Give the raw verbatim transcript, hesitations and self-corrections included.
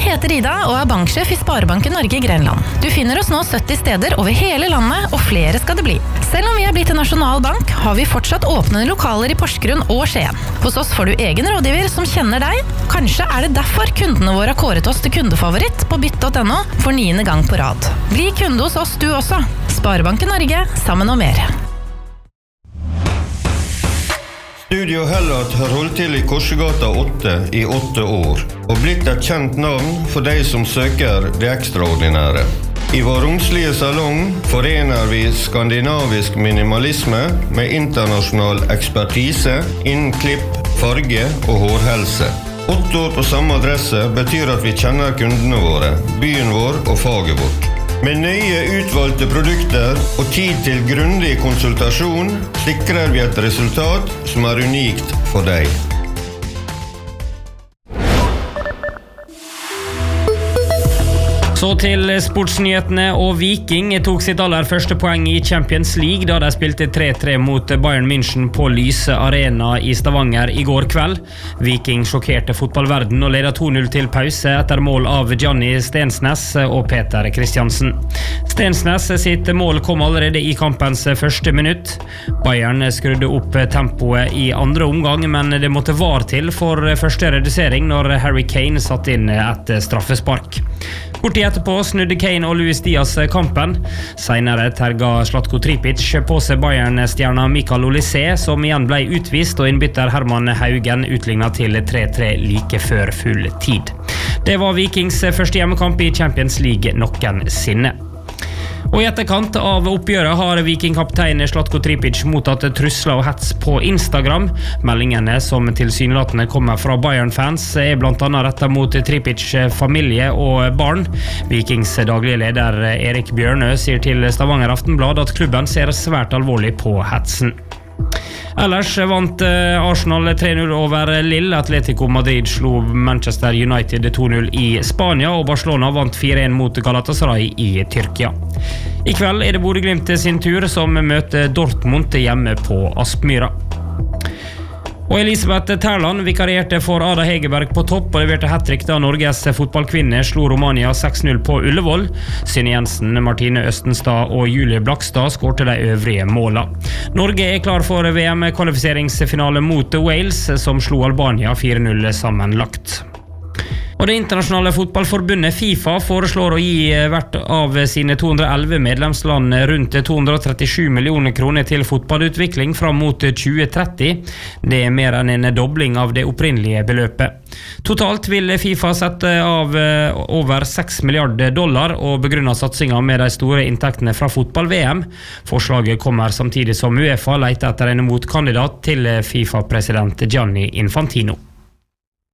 heter Ida og er banksjef i Sparebanken Norge i Grenland. Du finner oss nå sytti steder over hele landet, og flere skal det bli. Selv om vi er blitt en nasjonal bank, har vi fortsatt åpne lokaler i Porsgrunn og Skien. Hos oss får du egen rådgiver som kjenner deg. Kanskje er det derfor kundene våre har kåret oss til kundefavoritt på bytt punktum no for niende gang på rad. Bli kunde hos oss du også. Sparebanken Norge, sammen og mer. Studio Hellat har holdt til i Korsegata åtte i åtte år, og blitt et kjent navn for de som søker det ekstraordinære. I vår romslige salong forener vi skandinavisk minimalisme med internasjonal ekspertise innen klipp, farge og hårhelse. Åtte år på samme adresse betyr at vi kjenner kundene våre, byen vår og faget vårt. Med nøye utvalgte produkter og tid til grundig konsultasjon sikrer vi et resultat som er unikt for deg. Så til sportsnyhetene, og Viking tok sitt aller første poeng i Champions League da de spilte tre tre mot Bayern München på Lyse Arena i Stavanger i går kveld. Viking sjokkerte fotballverden og ledet to null til pause etter mål av Gianni Stensnes og Peter Kristiansen. Stensnes sitt mål kom allerede i kampens første minutt. Bayern skrudde opp tempoet i andre omgang, men det måtte var til for første redusering når Harry Kane satt inn et straffespark. Kort tid etterpå snudde Kane og Luis Diaz kampen. Senere terga Zlatko Tripic på seg Bayern-stjerna Mikael Olise, som igjen ble utvist, og innbytter Herman Haugen utlignet til tre tre like før full tid. Det var Vikings første hjemmekamp i Champions League noensinne. Og i etterkant av oppgjøret har Viking-kaptein Zlatko Tripic mottatt trusler og hets på Instagram. Meldingene som tilsynelatende kommer fra Bayern-fans er blant annet rettet mot Tripic familie og barn. Vikings daglige leder Erik Bjørnø sier til Stavanger Aftenblad at klubben ser svært alvorlig på hetsen. Ellers vant Arsenal tre null over Lille. Atletico Madrid slo Manchester United to null i Spania, og Barcelona vant fire en mot Galatasaray i Tyrkia. I kveld er det Bodø/Glimt sin tur, som møter Dortmund hjemme på Aspmyra. Og Elisabeth Terland vikarierte for Ada Hegerberg på topp og leverte hat-trick da Norges fotballkvinner slo Romania seks null på Ullevål. Synne Jensen, Martine Østenstad og Julie Blakstad skårte de øvrige måla. Norge er klar for V M-kvalifiseringsfinale mot Wales, som slo Albania fire null sammenlagt. Og det internasjonale fotballforbundet FIFA foreslår å gi hvert av sine to hundre og elleve medlemsland rundt to hundre og trettisju millioner kroner til fotballutvikling fram mot tjue tretti. Det er mer enn en dobling av det opprinnelige beløpet. Totalt vil FIFA sette av over seks milliarder dollar og begrunner satsingen med de store inntektene fra fotball-V M. Forslaget kommer samtidig som UEFA leter etter en motkandidat til FIFA-president Gianni Infantino.